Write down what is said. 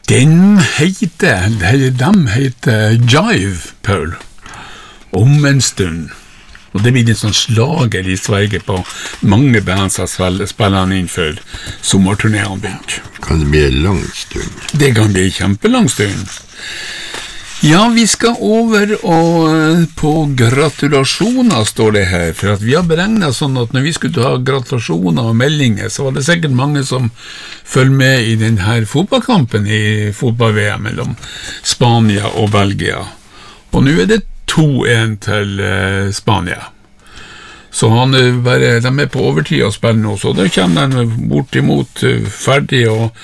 De heter Jive, Paul, om en stund. Og det blir en sånn slager I Sverige på mange band som spiller han inn for sommerturnéene begynt. Kan det bli en lang stund? Det kan bli en kjempelang stund. Ja, vi skal over og på gratulasjoner, står det her, for at vi har beregnet sånn at når vi skulle ha gratulasjoner og meldinger, så var det sikkert mange som følger med I denne fotballkampen I fotball-VM mellom Spania og Belgia. Og nå det 2-1 til Spania. Så de på overtid å spille nå, så da kommer de bortimot ferdig og